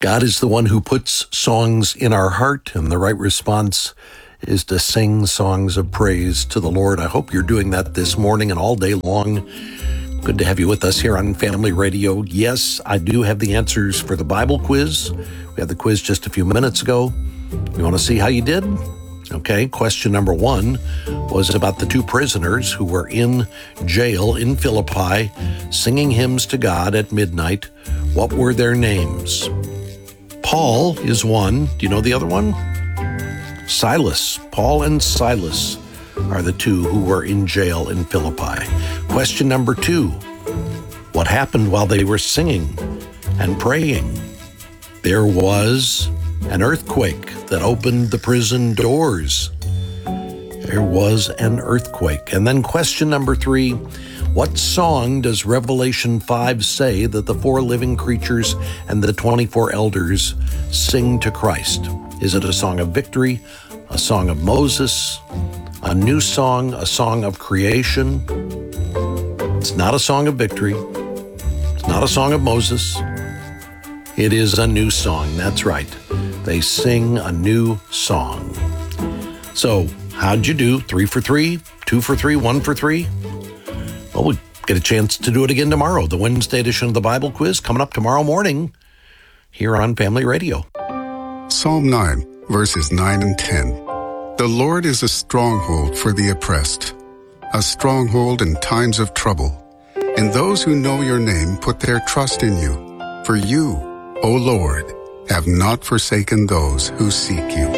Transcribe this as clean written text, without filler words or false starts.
God is the one who puts songs in our heart, and the right response is to sing songs of praise to the Lord. I hope you're doing that this morning and all day long. Good to have you with us here on Family Radio. Yes, I do have the answers for the Bible quiz. We had the quiz just a few minutes ago. You want to see how you did? Okay, question number 1 was about the 2 prisoners who were in jail in Philippi singing hymns to God at midnight. What were their names? Paul is one. Do you know the other one? Silas. Paul and Silas are the 2 who were in jail in Philippi. Question number 2. What happened while they were singing and praying? There was an earthquake that opened the prison doors. There was an earthquake. And then question number 3, what song does Revelation 5 say that the 4 living creatures and the 24 elders sing to Christ? Is it a song of victory, a song of Moses, a new song, a song of creation? It's not a song of victory. It's not a song of Moses. It is a new song. That's right. They sing a new song. So, how'd you do? 3 for 3, 2 for 3, 1 for 3? Well, we'll get a chance to do it again tomorrow. The Wednesday edition of the Bible quiz coming up tomorrow morning here on Family Radio. Psalm 9, verses 9 and 10. The Lord is a stronghold for the oppressed, a stronghold in times of trouble. And those who know your name put their trust in you. For you, O Lord, have not forsaken those who seek you.